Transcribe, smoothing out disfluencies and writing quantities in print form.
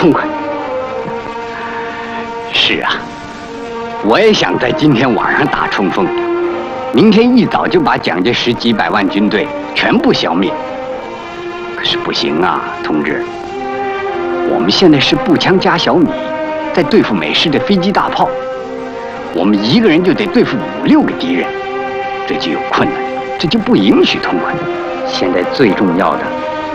痛快。是啊，我也想在今天晚上打冲锋，明天一早就把蒋介石几百万军队全部消灭。可是不行啊，同志，我们现在是步枪加小米，在对付美式的飞机大炮，我们一个人就得对付5、6个敌人，这就有困难，这就不允许痛快。现在最重要的